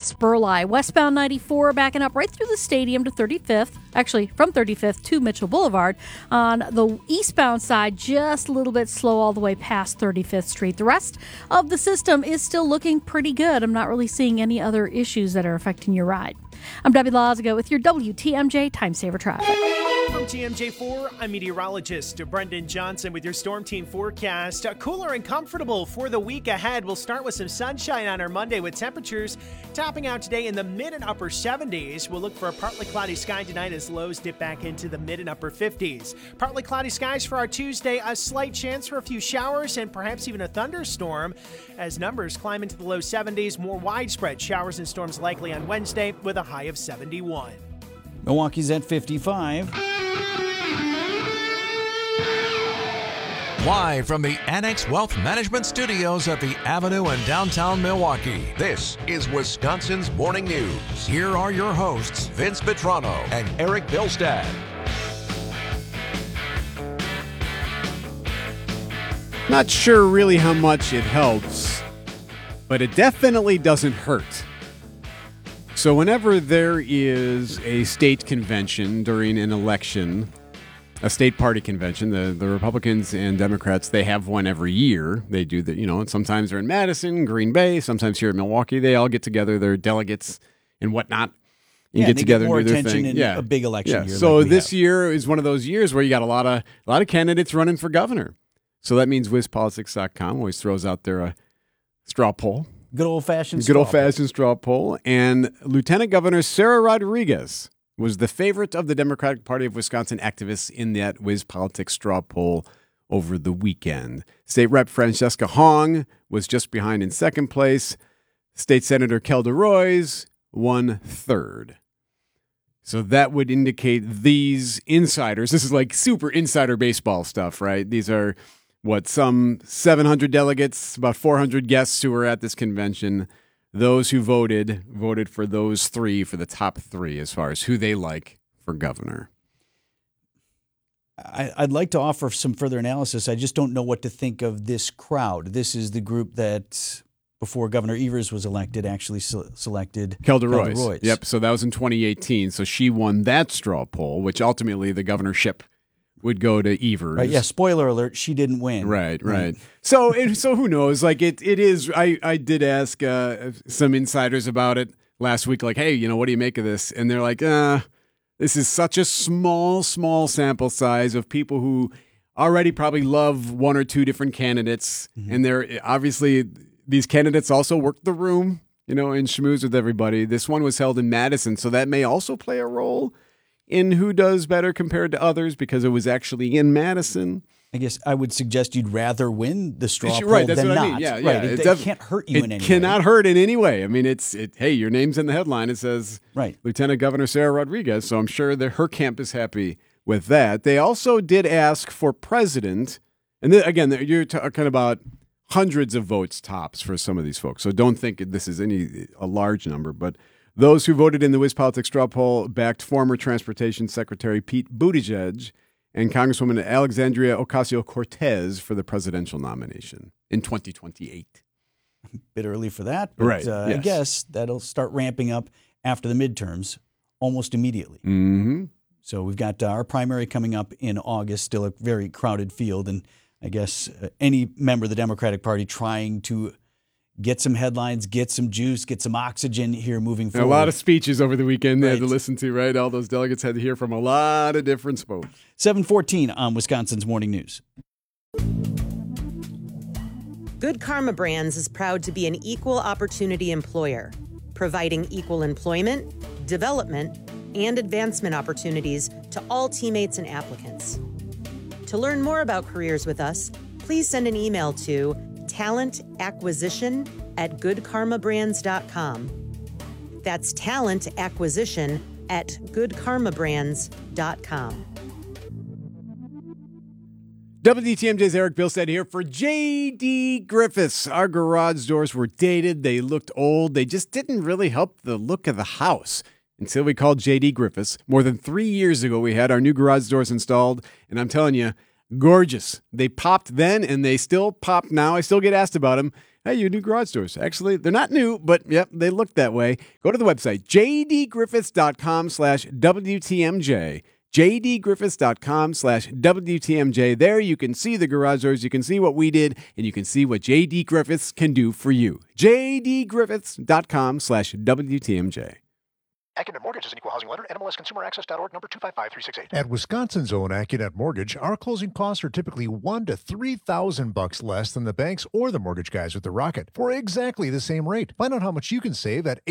past Burleigh. Westbound 94 backing up right through the stadium to 35th. Actually, from 35th to Mitchell Boulevard. On the eastbound side, just a little bit slow all the way past 35th Street. The rest of the system is still looking pretty good. I'm not really seeing any other issues that are affecting your ride. I'm Debbie Lazago with your WTMJ Time Saver Traffic. From TMJ4, I'm meteorologist Brendan Johnson with your Storm Team forecast. Cooler and comfortable for the week ahead. We'll start with some sunshine on our Monday with temperatures topping out today in the mid and upper 70s. We'll look for a partly cloudy sky tonight as lows dip back into the mid and upper 50s. Partly cloudy skies for our Tuesday, a slight chance for a few showers and perhaps even a thunderstorm as numbers climb into the low 70s. More widespread showers and storms likely on Wednesday with a high of 71. Milwaukee's at 55. Live from the Annex Wealth Management Studios at the Avenue in downtown Milwaukee, this is Wisconsin's Morning News. Here are your hosts, Vince Petrano and Eric Bilstad. Not sure really how much it helps, but it definitely doesn't hurt. So whenever there is a state convention during an election, a state party convention, the Republicans and Democrats, they have one every year. They do that, and sometimes they're in Madison, Green Bay, sometimes here in Milwaukee. They all get together, their delegates and whatnot, and get together and do their thing. In a big election year. So this year is one of those years where you got a lot of candidates running for governor. So that means WizPolitics.com always throws out their straw poll. Good old-fashioned straw poll. And Lieutenant Governor Sarah Rodriguez was the favorite of the Democratic Party of Wisconsin activists in that WizPolitics straw poll over the weekend. State Rep Francesca Hong was just behind in second place. State Senator Kelda Roys won third. So that would indicate these insiders. This is like super insider baseball stuff, right? These are some 700 delegates, about 400 guests who were at this convention. Those who voted for those three, for the top three, as far as who they like for governor. I'd like to offer some further analysis. I just don't know what to think of this crowd. This is the group that, before Governor Evers was elected, actually selected Kelda Roys. Yep, so that was in 2018. So she won that straw poll, which ultimately the governorship would go to Evers. Right, yeah, spoiler alert, she didn't win. Right. So who knows? Like it is, I did ask some insiders about it last week, like, hey, what do you make of this? And they're like, this is such a small sample size of people who already probably love one or two different candidates. Mm-hmm. And they're obviously, these candidates also work the room, and schmooze with everybody. This one was held in Madison, so that may also play a role in who does better compared to others because it was actually in Madison. I guess I would suggest you'd rather win the straw poll right, that's than what not. I mean. Yeah. It can't hurt you in any way. It cannot hurt in any way. I mean, hey, your name's in the headline. It says Lieutenant Governor Sarah Rodriguez, so I'm sure that her camp is happy with that. They also did ask for president, and then, again, you're talking about hundreds of votes tops for some of these folks, so don't think this is a large number, but those who voted in the WizPolitics straw poll backed former Transportation Secretary Pete Buttigieg and Congresswoman Alexandria Ocasio-Cortez for the presidential nomination in 2028. A bit early for that, but yes. I guess that'll start ramping up after the midterms almost immediately. Mm-hmm. So we've got our primary coming up in August, still a very crowded field, and I guess any member of the Democratic Party trying to get some headlines, get some juice, get some oxygen here moving forward. A lot of speeches over the weekend they had to listen to, right? All those delegates had to hear from a lot of different folks. 7:14 on Wisconsin's Morning News. Good Karma Brands is proud to be an equal opportunity employer, providing equal employment, development, and advancement opportunities to all teammates and applicants. To learn more about careers with us, please send an email to talentacquisition@goodkarmabrands.com. That's talentacquisition@goodkarmabrands.com. WTMJ's Eric Bilstead here for J.D. Griffiths. Our garage doors were dated. They looked old. They just didn't really help the look of the house until we called J.D. Griffiths. More than 3 years ago, we had our new garage doors installed, and I'm telling you, gorgeous. They popped then, and they still pop now. I still get asked about them. Hey, you new garage doors. Actually, they're not new, but yep, they look that way. Go to the website, jdgriffiths.com/WTMJ. jdgriffiths.com/WTMJ. There you can see the garage doors, you can see what we did, and you can see what JD Griffiths can do for you. jdgriffiths.com/WTMJ. AccuNet Mortgage is an equal housing lender. NMLSConsumerAccess.org, number 255368. At Wisconsin's own AccuNet Mortgage, our closing costs are typically $1,000 to $3,000 less than the banks or the mortgage guys with the Rocket for exactly the same rate. Find out how much you can save at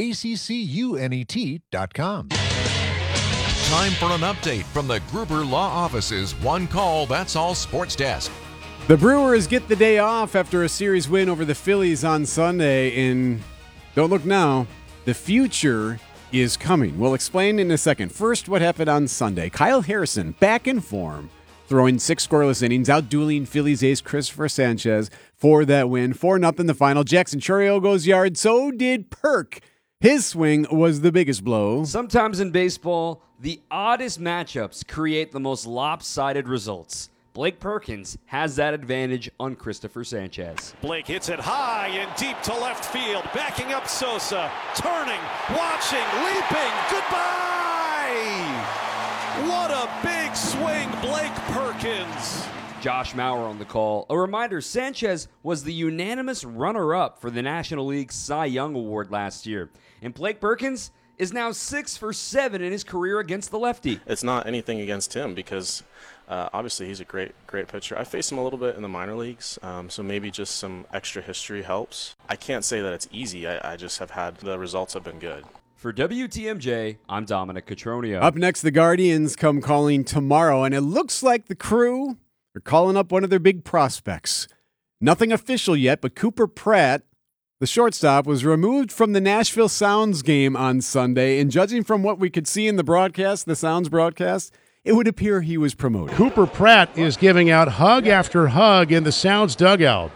accunet.com. Time for an update from the Gruber Law Office's One Call, That's All Sports Desk. The Brewers get the day off after a series win over the Phillies on Sunday, and don't look now, the future is coming. We'll explain in a second. First, what happened on Sunday. Kyle Harrison, back in form, throwing 6 scoreless innings, outdueling Phillies ace Christopher Sanchez for that win. 4-0 the final. Jackson Chourio goes yard. So did Perk. His swing was the biggest blow. Sometimes in baseball, the oddest matchups create the most lopsided results. Blake Perkins has that advantage on Christopher Sanchez. Blake hits it high and deep to left field, backing up Sosa, turning, watching, leaping, goodbye! What a big swing, Blake Perkins. Josh Mauer on the call. A reminder, Sanchez was the unanimous runner-up for the National League Cy Young Award last year. And Blake Perkins is now 6 for 7 in his career against the lefty. It's not anything against him because obviously he's a great pitcher. I faced him a little bit in the minor leagues, so maybe just some extra history helps. I can't say that it's easy. I just have had the results have been good. For WTMJ, I'm Dominic Cotroneo. Up next, the Guardians come calling tomorrow, and it looks like the Crew are calling up one of their big prospects. Nothing official yet, but Cooper Pratt, the shortstop, was removed from the Nashville Sounds game on Sunday, and judging from what we could see in the broadcast, the Sounds broadcast, it would appear he was promoted. Cooper Pratt is giving out hug after hug in the Sounds dugout.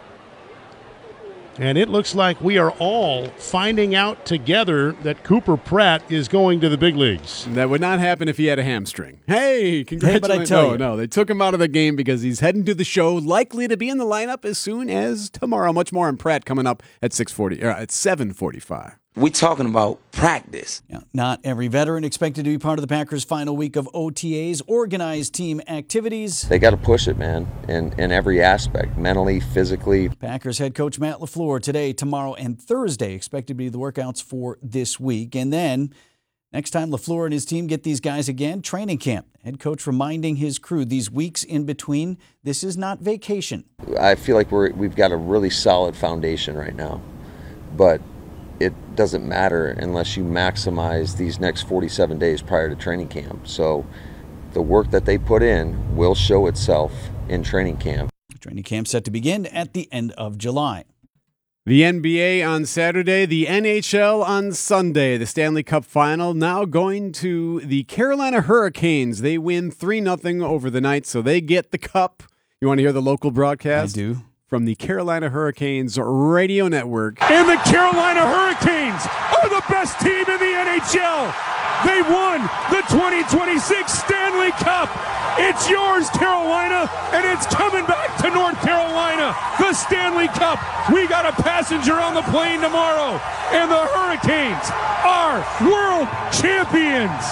And it looks like we are all finding out together that Cooper Pratt is going to the big leagues. That would not happen if he had a hamstring. Hey, congratulations. But I tell you. No, they took him out of the game because he's heading to the show, likely to be in the lineup as soon as tomorrow. Much more on Pratt coming up at 7:45. We're talking about practice. Yeah, not every veteran expected to be part of the Packers' final week of OTAs, organized team activities. They got to push it, man, in every aspect, mentally, physically. Packers head coach Matt LaFleur today, tomorrow, and Thursday expected to be the workouts for this week. And then next time LaFleur and his team get these guys again, training camp. Head coach reminding his crew these weeks in between, this is not vacation. I feel like we've got a really solid foundation right now, but it doesn't matter unless you maximize these next 47 days prior to training camp. So the work that they put in will show itself in training camp. Training camp set to begin at the end of July. The NBA on Saturday, the NHL on Sunday. The Stanley Cup Final now going to the Carolina Hurricanes. They win 3-0 over the night, so they get the cup. You want to hear the local broadcast? I do. From the Carolina Hurricanes radio network. And the Carolina Hurricanes are the best team in the NHL. They won the 2026 Stanley Cup. It's yours, Carolina, and it's coming back to North Carolina. The Stanley Cup. We got a passenger on the plane tomorrow, and the Hurricanes are world champions.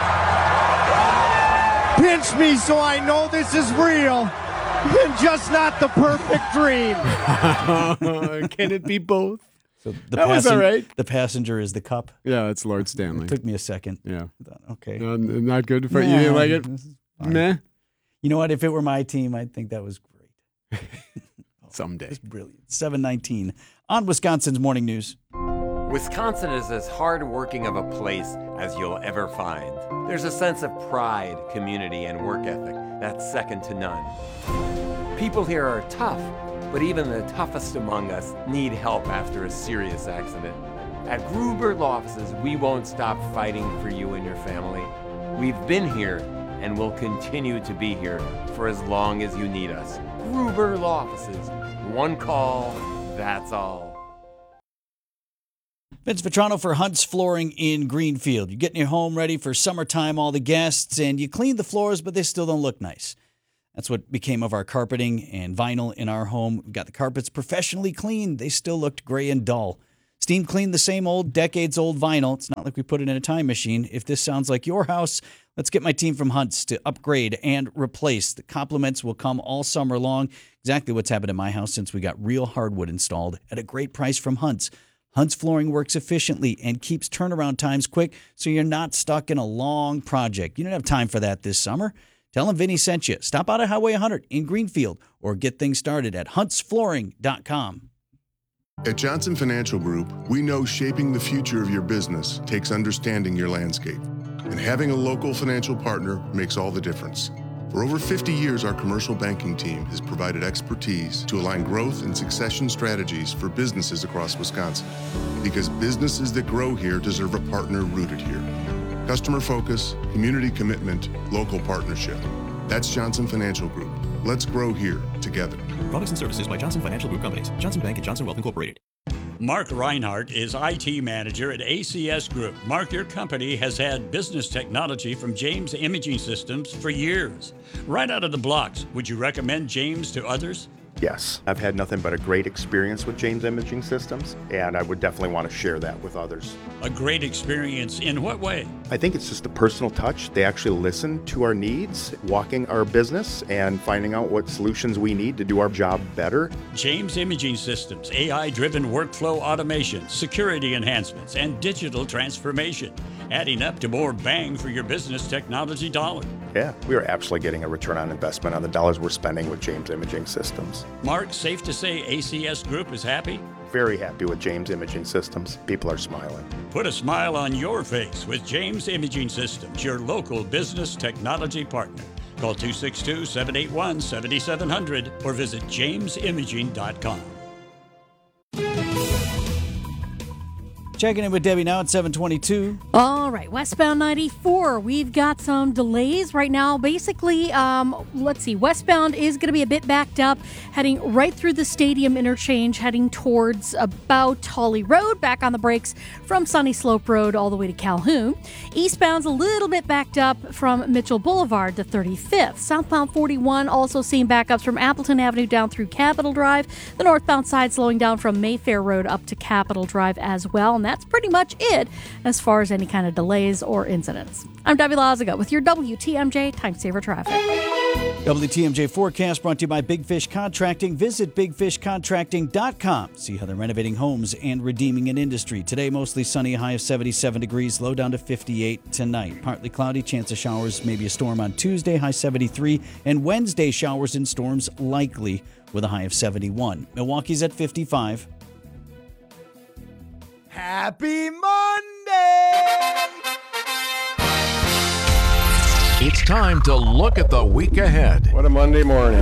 Pinch me so I know this is real. And just not the perfect dream. Can it be both? So that was all right. The passenger is the cup. Yeah, it's Lord Stanley. It took me a second. Yeah. Okay. Not good for you. You didn't like it? Meh. You know what? If it were my team, I'd think that was great. Someday. It's brilliant. 7:19 on Wisconsin's Morning News. Wisconsin is as hard-working of a place as you'll ever find. There's a sense of pride, community, and work ethic that's second to none. People here are tough, but even the toughest among us need help after a serious accident. At Gruber Law Offices, we won't stop fighting for you and your family. We've been here and will continue to be here for as long as you need us. Gruber Law Offices. One call, that's all. Vince Vetrano for Hunt's Flooring in Greenfield. You're getting your home ready for summertime, all the guests, and you clean the floors, but they still don't look nice. That's what became of our carpeting and vinyl in our home. We got the carpets professionally cleaned. They still looked gray and dull. Steam cleaned the same old, decades-old vinyl. It's not like we put it in a time machine. If this sounds like your house, let's get my team from Hunt's to upgrade and replace. The compliments will come all summer long. Exactly what's happened in my house since we got real hardwood installed at a great price from Hunt's. Hunt's flooring works efficiently and keeps turnaround times quick, so you're not stuck in a long project. You don't have time for that this summer. Tell them Vinny sent you. Stop out at Highway 100 in Greenfield or get things started at huntsflooring.com. At Johnson Financial Group, we know shaping the future of your business takes understanding your landscape. And having a local financial partner makes all the difference. For over 50 years, our commercial banking team has provided expertise to align growth and succession strategies for businesses across Wisconsin. Because businesses that grow here deserve a partner rooted here. Customer focus, community commitment, local partnership. That's Johnson Financial Group. Let's grow here together. Products and services by Johnson Financial Group Companies. Johnson Bank and Johnson Wealth Incorporated. Mark Reinhardt is IT manager at ACS Group. Mark, your company has had business technology from James Imaging Systems for years. Right out of the blocks, would you recommend James to others? Yes, I've had nothing but a great experience with James Imaging Systems, and I would definitely want to share that with others. A great experience in what way? I think it's just a personal touch. They actually listen to our needs, walking our business and finding out what solutions we need to do our job better. James Imaging Systems, AI-driven workflow automation, security enhancements, and digital transformation, adding up to more bang for your business technology dollar. Yeah, we are absolutely getting a return on investment on the dollars we're spending with James Imaging Systems. Mark, safe to say ACS Group is happy? Very happy with James Imaging Systems. People are smiling. Put a smile on your face with James Imaging Systems, your local business technology partner. Call 262-781-7700 or visit jamesimaging.com. Checking in with Debbie now at 7:22. All right, westbound 94. We've got some delays right now. Basically, let's see. Westbound is going to be a bit backed up, heading right through the stadium interchange, heading towards about Hawley Road, back on the brakes from Sunny Slope Road all the way to Calhoun. Eastbound's a little bit backed up from Mitchell Boulevard to 35th. Southbound 41 also seeing backups from Appleton Avenue down through Capitol Drive. The northbound side slowing down from Mayfair Road up to Capitol Drive as well. And that's pretty much it as far as any kind of delays or incidents. I'm Debbie Lazaga with your WTMJ Time Saver Traffic. WTMJ forecast brought to you by Big Fish Contracting. Visit bigfishcontracting.com. See how they're renovating homes and redeeming an industry. Today, mostly sunny, a high of 77 degrees, low down to 58 tonight. Partly cloudy, chance of showers, maybe a storm on Tuesday, high 73. And Wednesday, showers and storms likely with a high of 71. Milwaukee's at 55. Happy Monday! It's time to look at the week ahead. What a Monday morning.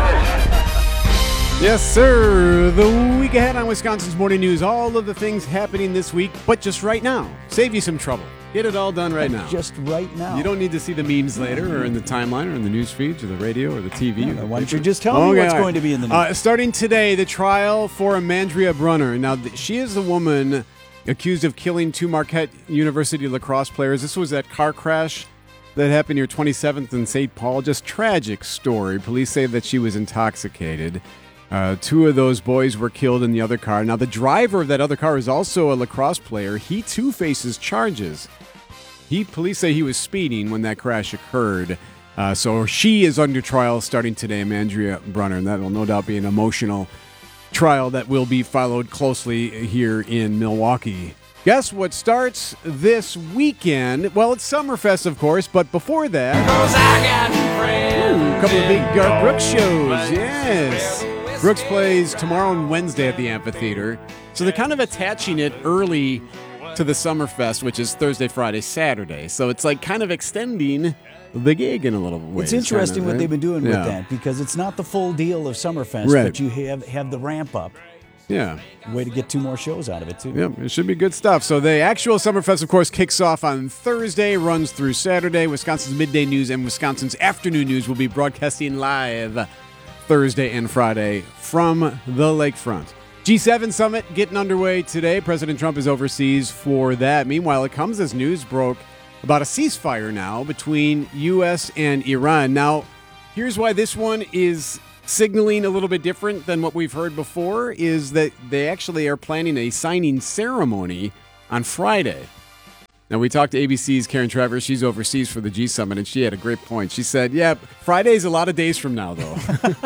Yes, sir. The week ahead on Wisconsin's Morning News. All of the things happening this week, but just right now. Save you some trouble. Get it all done right now. Just right now. You don't need to see the memes later or in the timeline or in the news feeds or the radio or the TV. Yeah, why don't you just tell me what's going to be in the news? Starting today, the trial for Amandrea Brunner. Now, she is the woman accused of killing two Marquette University lacrosse players. This was that car crash that happened near 27th and St. Paul. Just tragic story. Police say that she was intoxicated. Two of those boys were killed in the other car. Now, the driver of that other car is also a lacrosse player. He, too, faces charges. Police say he was speeding when that crash occurred. So she is under trial starting today, Amandrea Brunner, and that will no doubt be an emotional trial that will be followed closely here in Milwaukee. Guess what starts this weekend? Well, it's Summerfest, of course, but before that, a couple of big Garth Brooks shows. Yes. Brooks plays tomorrow and Wednesday at the amphitheater. So they're kind of attaching it early to the Summerfest, which is Thursday, Friday, Saturday. So it's like kind of extending the gig in a little way. It's interesting what they've been doing with that, because it's not the full deal of Summerfest, but you have the ramp up. Yeah. Way to get two more shows out of it, too. Yep, it should be good stuff. So the actual Summerfest, of course, kicks off on Thursday, runs through Saturday. Wisconsin's Midday News and Wisconsin's Afternoon News will be broadcasting live Thursday and Friday from the lakefront. G7 summit getting underway today. President Trump is overseas for that. Meanwhile, it comes as news broke about a ceasefire now between U.S. and Iran. Now, Here's why this one is signaling a little bit different than what we've heard before, is that they actually are planning a signing ceremony on Friday. Now, we talked to ABC's Karen Travers. She's overseas for the G Summit, and she had a great point. She said, yeah, Friday's a lot of days from now, though.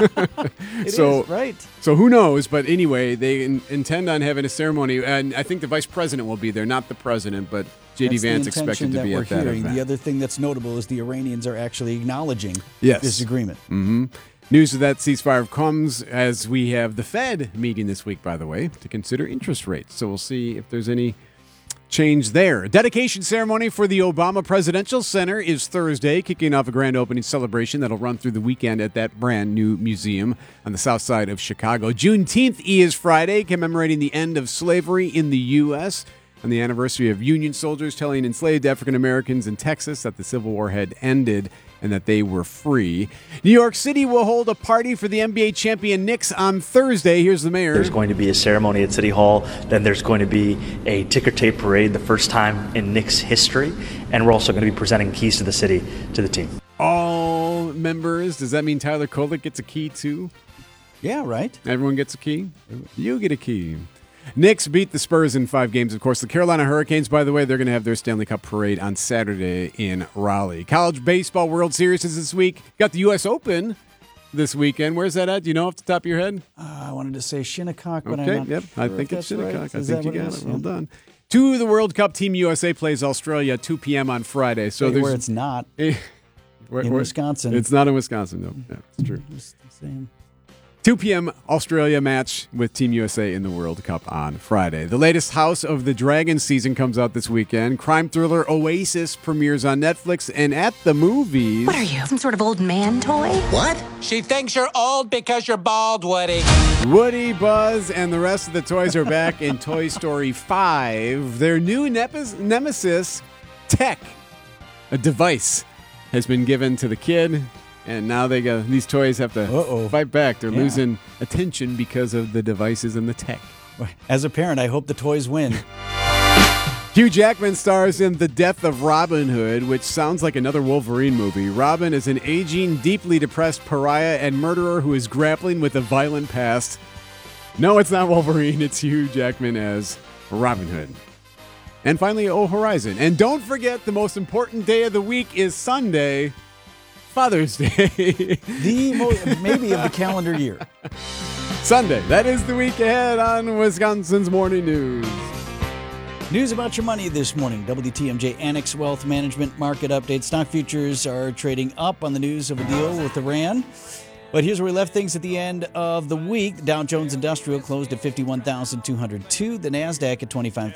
It is, right. So who knows? But anyway, they intend on having a ceremony, and I think the vice president will be there, not the president, but J.D. Vance expected to be at that event. The other thing that's notable is the Iranians are actually acknowledging this agreement. Mm-hmm. News of that ceasefire comes as we have the Fed meeting this week, by the way, to consider interest rates. So we'll see if there's any change there. A dedication ceremony for the Obama Presidential Center is Thursday, kicking off a grand opening celebration that'll run through the weekend at that brand new museum on the south side of Chicago. Juneteenth is Friday, commemorating the end of slavery in the U.S. on the anniversary of Union soldiers telling enslaved African Americans in Texas that the Civil War had ended and that they were free. New York City will hold a party for the NBA champion Knicks on Thursday. Here's the mayor. There's going to be a ceremony at City Hall. Then there's going to be a ticker tape parade, the first time in Knicks history. And we're also going to be presenting keys to the city to the team. All members, does that mean Tyler Kolek gets a key too? Yeah, right. Everyone gets a key? You get a key. Knicks beat the Spurs in 5 games, of course. The Carolina Hurricanes, by the way, they're going to have their Stanley Cup parade on Saturday in Raleigh. College Baseball World Series is this week. Got the U.S. Open this weekend. Where's that at? Do you know off the top of your head? I wanted to say Shinnecock, but okay, I'm not yep. sure I think it's Shinnecock. Right. I think you got it. Well Yeah. done. To the World Cup, Team USA plays Australia at 2 p.m. on Friday. So where it's not. In Wisconsin. It's not in Wisconsin, no. Yeah, it's true. Just the same. 2 p.m. Australia match with Team USA in the World Cup on Friday. The latest House of the Dragon season comes out this weekend. Crime thriller Oasis premieres on Netflix and at the movies. What are you, some sort of old man toy? What? She thinks you're old because you're bald, Woody. Woody, Buzz, and the rest of the toys are back in Toy Story 5. Their new nemesis, Tech, a device, has been given to the kid. And now these toys have to fight back. They're losing attention because of the devices and the tech. As a parent, I hope the toys win. Hugh Jackman stars in The Death of Robin Hood, which sounds like another Wolverine movie. Robin is an aging, deeply depressed pariah and murderer who is grappling with a violent past. No, it's not Wolverine. It's Hugh Jackman as Robin Hood. And finally, Oh Horizon. And don't forget, the most important day of the week is Sunday, Father's Day. Maybe of the calendar year. Sunday. That is the week ahead on Wisconsin's Morning News. News about your money this morning. WTMJ Annex Wealth Management Market Update. Stock futures are trading up on the news of a deal with Iran. But here's where we left things at the end of the week. The Dow Jones Industrial closed at 51,202. The NASDAQ at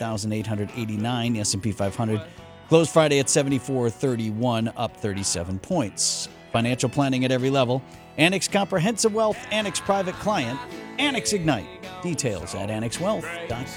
25,889. The S&P 500 closed Friday at 7431, up 37 points. Financial planning at every level. Annex Comprehensive Wealth, Annex Private Client, Annex Ignite. Details at annexwealth.com.